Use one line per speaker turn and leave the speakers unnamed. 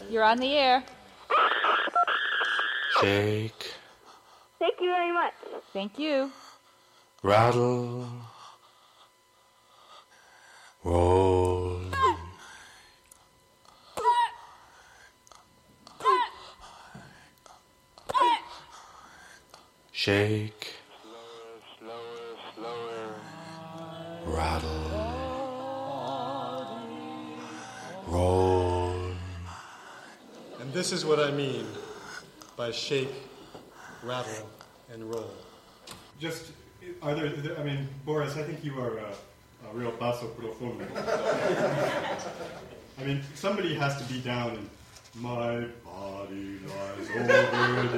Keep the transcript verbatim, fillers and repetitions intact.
You're on the air.
Shake.
Thank you very much.
Thank you.
Rattle. Roll. Shake.
Slower, slower, slower.
Rattle. Roll.
And this is what I mean by shake, rattle, and roll.
Just, are there, I mean, Boris, I think you are a, a real basso profundo. I mean, somebody has to be down and my body lies over